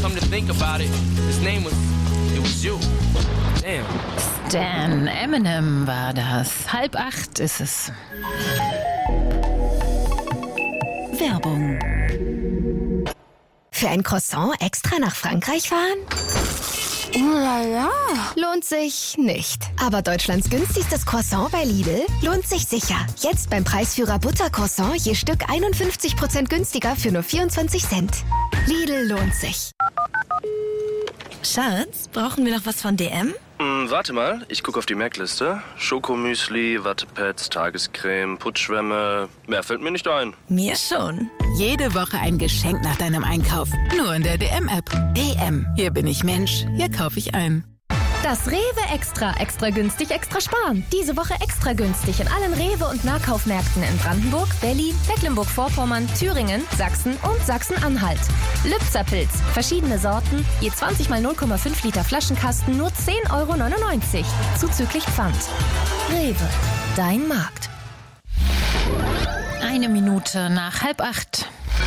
come to think about it, his name was, it was you. Damn. Stan Eminem war das. 7:30 ist es. Werbung. Für ein Croissant extra nach Frankreich fahren? Ja. Lohnt sich nicht. Aber Deutschlands günstigstes Croissant bei Lidl lohnt sich sicher. Jetzt beim Preisführer Buttercroissant je Stück 51% günstiger für nur 24 Cent. Lidl lohnt sich. Schatz, brauchen wir noch was von DM? Warte mal, ich gucke auf die Merkliste. Schokomüsli, Wattepads, Tagescreme, Putzschwämme. Mehr fällt mir nicht ein. Mir schon. Jede Woche ein Geschenk nach deinem Einkauf. Nur in der DM-App. DM. Hier bin ich Mensch. Hier kaufe ich ein. Das Rewe Extra. Extra günstig, extra sparen. Diese Woche extra günstig in allen Rewe- und Nahkaufmärkten in Brandenburg, Berlin, Mecklenburg-Vorpommern, Thüringen, Sachsen und Sachsen-Anhalt. Lübzer-Pilz. Verschiedene Sorten. Je 20 mal 0,5 Liter Flaschenkasten nur 10,99 €. Zuzüglich Pfand. Rewe. Dein Markt. 1 Minute nach 7:30.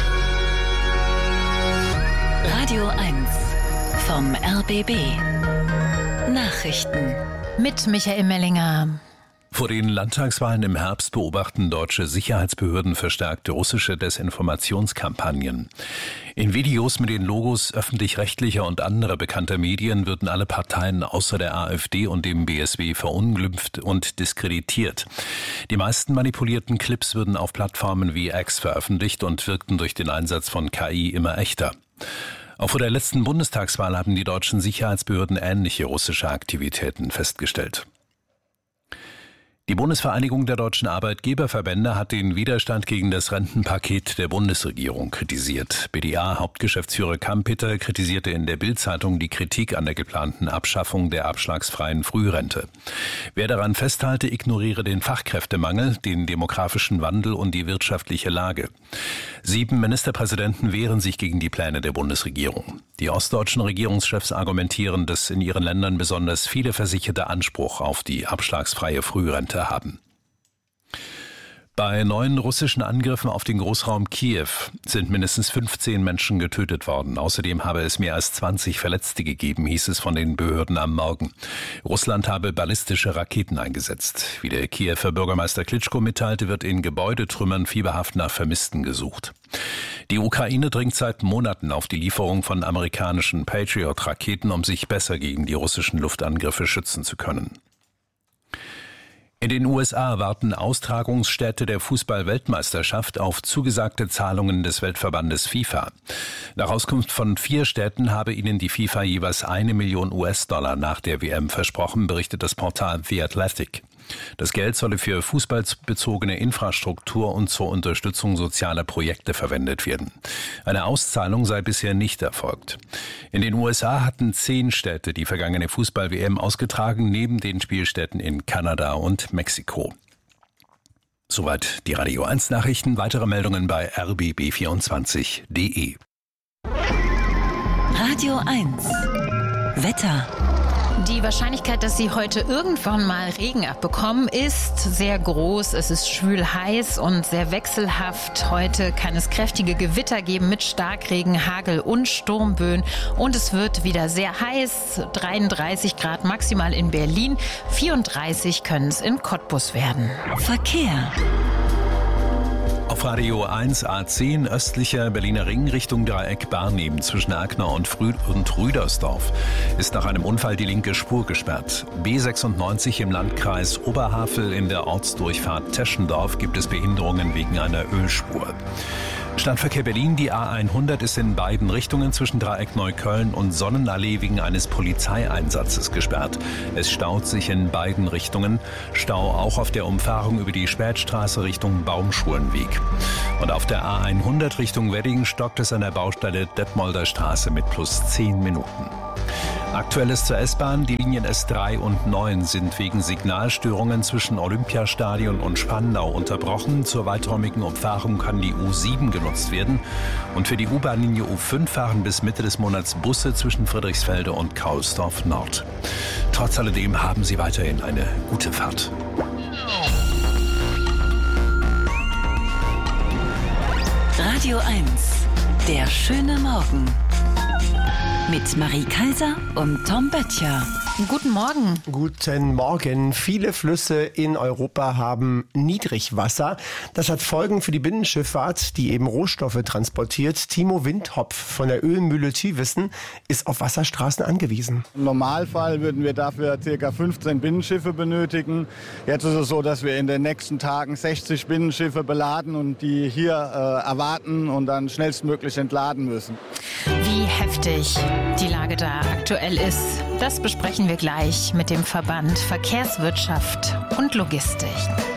Radio 1 vom RBB. Nachrichten Mit Michael Mellinger. Vor den Landtagswahlen im Herbst beobachten deutsche Sicherheitsbehörden verstärkte russische Desinformationskampagnen. In Videos mit den Logos öffentlich-rechtlicher und anderer bekannter Medien würden alle Parteien außer der AfD und dem BSW verunglimpft und diskreditiert. Die meisten manipulierten Clips würden auf Plattformen wie X veröffentlicht und wirkten durch den Einsatz von KI immer echter. Auch vor der letzten Bundestagswahl haben die deutschen Sicherheitsbehörden ähnliche russische Aktivitäten festgestellt. Die Bundesvereinigung der deutschen Arbeitgeberverbände hat den Widerstand gegen das Rentenpaket der Bundesregierung kritisiert. BDA-Hauptgeschäftsführer Kampeter kritisierte in der Bild-Zeitung die Kritik an der geplanten Abschaffung der abschlagsfreien Frührente. Wer daran festhalte, ignoriere den Fachkräftemangel, den demografischen Wandel und die wirtschaftliche Lage. 7 Ministerpräsidenten wehren sich gegen die Pläne der Bundesregierung. Die ostdeutschen Regierungschefs argumentieren, dass in ihren Ländern besonders viele Versicherte Anspruch auf die abschlagsfreie Frührente haben. Bei neuen russischen Angriffen auf den Großraum Kiew sind mindestens 15 Menschen getötet worden. Außerdem habe es mehr als 20 Verletzte gegeben, hieß es von den Behörden am Morgen. Russland habe ballistische Raketen eingesetzt. Wie der Kiewer Bürgermeister Klitschko mitteilte, wird in Gebäudetrümmern fieberhaft nach Vermissten gesucht. Die Ukraine dringt seit Monaten auf die Lieferung von amerikanischen Patriot-Raketen, um sich besser gegen die russischen Luftangriffe schützen zu können. In den USA warten Austragungsstätte der Fußball-Weltmeisterschaft auf zugesagte Zahlungen des Weltverbandes FIFA. Nach Auskunft von 4 Städten habe ihnen die FIFA jeweils 1 Million US-Dollar nach der WM versprochen, berichtet das Portal The Athletic. Das Geld solle für fußballbezogene Infrastruktur und zur Unterstützung sozialer Projekte verwendet werden. Eine Auszahlung sei bisher nicht erfolgt. In den USA hatten 10 Städte die vergangene Fußball-WM ausgetragen, neben den Spielstätten in Kanada und Mexiko. Soweit die Radio 1 Nachrichten. Weitere Meldungen bei rbb24.de. Radio 1 Wetter. Die Wahrscheinlichkeit, dass Sie heute irgendwann mal Regen abbekommen, ist sehr groß. Es ist schwül heiß und sehr wechselhaft. Heute kann es kräftige Gewitter geben mit Starkregen, Hagel und Sturmböen. Und es wird wieder sehr heiß. 33 Grad maximal in Berlin. 34 können es in Cottbus werden. Verkehr. Auf Radio 1 A10 östlicher Berliner Ring Richtung Dreieck Barnim zwischen Agner und Rüdersdorf ist nach einem Unfall die linke Spur gesperrt. B96 im Landkreis Oberhavel in der Ortsdurchfahrt Teschendorf gibt es Behinderungen wegen einer Ölspur. Stadtverkehr Berlin, die A100 ist in beiden Richtungen zwischen Dreieck Neukölln und Sonnenallee wegen eines Polizeieinsatzes gesperrt. Es staut sich in beiden Richtungen. Stau auch auf der Umfahrung über die Spätstraße Richtung Baumschulenweg. Und auf der A100 Richtung Wedding stockt es an der Baustelle Detmolder Straße mit plus 10 Minuten. Aktuelles zur S-Bahn. Die Linien S3 und 9 sind wegen Signalstörungen zwischen Olympiastadion und Spandau unterbrochen. Zur weiträumigen Umfahrung kann die U7 genutzt werden. Und für die U-Bahn-Linie U5 fahren bis Mitte des Monats Busse zwischen Friedrichsfelde und Kaulsdorf Nord. Trotz alledem haben Sie weiterhin eine gute Fahrt. Radio 1, der schöne Morgen. Mit Marie Kaiser und Tom Böttcher. Guten Morgen. Guten Morgen. Viele Flüsse in Europa haben Niedrigwasser. Das hat Folgen für die Binnenschifffahrt, die eben Rohstoffe transportiert. Timo Windhopf von der Ölmühle Thywissen ist auf Wasserstraßen angewiesen. Im Normalfall würden wir dafür ca. 15 Binnenschiffe benötigen. Jetzt ist es so, dass wir in den nächsten Tagen 60 Binnenschiffe beladen und die hier erwarten und dann schnellstmöglich entladen müssen. Wie heftig die Lage da aktuell ist, das besprechen wir gleich mit dem Verband Verkehrswirtschaft und Logistik.